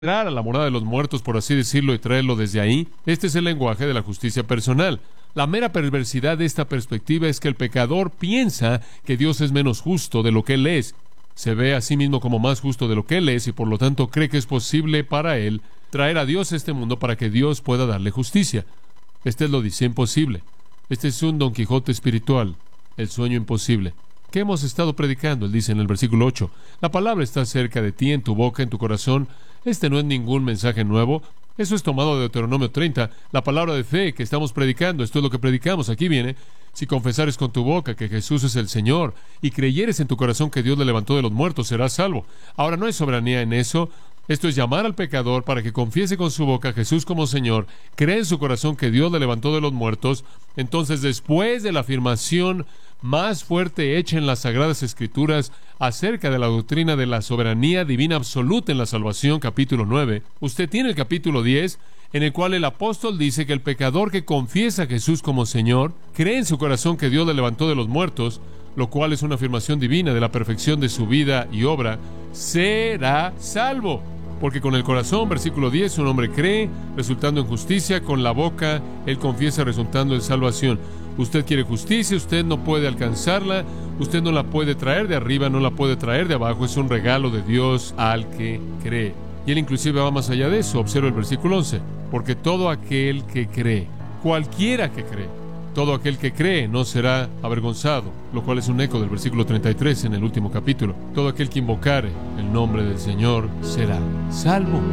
a la morada de los muertos, por así decirlo, y traerlo desde ahí. Este es el lenguaje de la justicia personal. La mera perversidad de esta perspectiva es que el pecador piensa que Dios es menos justo de lo que Él es. Se ve a sí mismo como más justo de lo que Él es y por lo tanto cree que es posible para Él traer a Dios a este mundo para que Dios pueda darle justicia. Este es lo dice imposible. Este es un Don Quijote espiritual, el sueño imposible. ¿Qué hemos estado predicando? Él dice en el versículo 8, la palabra está cerca de ti, en tu boca, en tu corazón. Este no es ningún mensaje nuevo. Eso es tomado de Deuteronomio 30, la palabra de fe que estamos predicando. Esto es lo que predicamos. Aquí viene: si confesares con tu boca que Jesús es el Señor y creyeres en tu corazón que Dios le levantó de los muertos, serás salvo. Ahora, no hay soberanía en eso. Esto es llamar al pecador para que confiese con su boca a Jesús como Señor, cree en su corazón que Dios le levantó de los muertos. Entonces, después de la afirmación más fuerte hecha en las Sagradas Escrituras acerca de la doctrina de la soberanía divina absoluta en la salvación, capítulo 9, usted tiene el capítulo 10, en el cual el apóstol dice que el pecador que confiesa a Jesús como Señor, cree en su corazón que Dios le levantó de los muertos, lo cual es una afirmación divina de la perfección de su vida y obra, será salvo. Porque con el corazón, versículo 10, un hombre cree, resultando en justicia; con la boca, él confiesa, resultando en salvación. Usted quiere justicia, usted no puede alcanzarla, usted no la puede traer de arriba, no la puede traer de abajo, es un regalo de Dios al que cree. Y él inclusive va más allá de eso. Observa el versículo 11, porque todo aquel que cree, cualquiera que cree, todo aquel que cree no será avergonzado, lo cual es un eco del versículo 33 en el último capítulo. Todo aquel que invocare el nombre del Señor será salvo.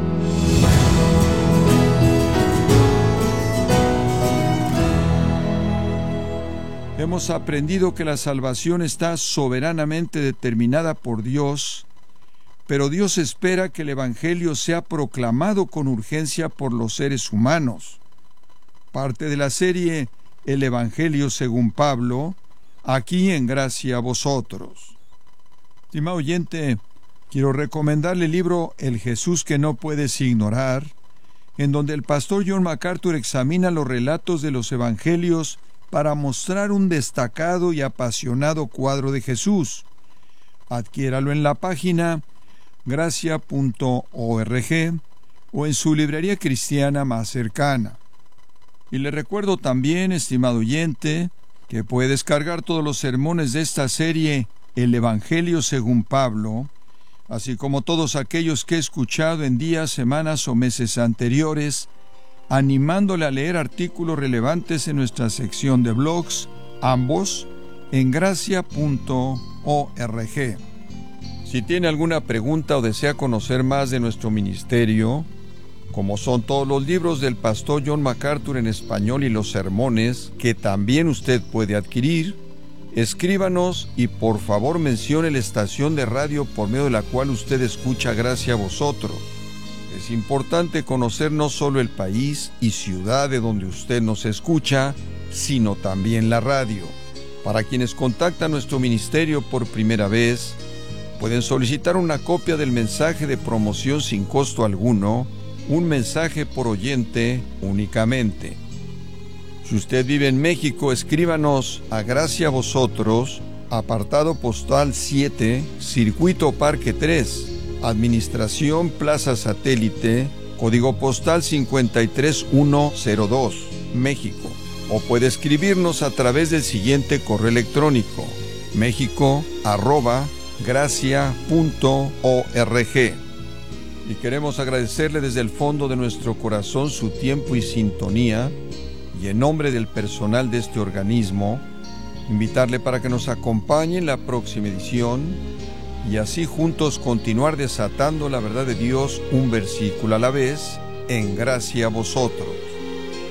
Hemos aprendido que la salvación está soberanamente determinada por Dios, pero Dios espera que el Evangelio sea proclamado con urgencia por los seres humanos. Parte de la serie El Evangelio según Pablo, aquí en Gracia a Vosotros. Estimado oyente, quiero recomendarle el libro El Jesús que no puedes ignorar, en donde el pastor John MacArthur examina los relatos de los Evangelios para mostrar un destacado y apasionado cuadro de Jesús. Adquiéralo en la página gracia.org o en su librería cristiana más cercana. Y le recuerdo también, estimado oyente, que puede descargar todos los sermones de esta serie El Evangelio según Pablo, así como todos aquellos que he escuchado en días, semanas o meses anteriores, animándole a leer artículos relevantes en nuestra sección de blogs, ambos en gracia.org. Si tiene alguna pregunta o desea conocer más de nuestro ministerio, como son todos los libros del pastor John MacArthur en español y los sermones, que también usted puede adquirir, escríbanos y por favor mencione la estación de radio por medio de la cual usted escucha Gracia a Vosotros. Es importante conocer no solo el país y ciudad de donde usted nos escucha, sino también la radio. Para quienes contactan nuestro ministerio por primera vez, pueden solicitar una copia del mensaje de promoción sin costo alguno, un mensaje por oyente únicamente. Si usted vive en México, escríbanos a Gracia a Vosotros, apartado postal 7, Circuito Parque 3, Administración Plaza Satélite, código postal 53102, México. O puede escribirnos a través del siguiente correo electrónico: mexico@gracia.org. Y queremos agradecerle desde el fondo de nuestro corazón su tiempo y sintonía, y en nombre del personal de este organismo, invitarle para que nos acompañe en la próxima edición, y así juntos continuar desatando la verdad de Dios un versículo a la vez, en Gracia a Vosotros.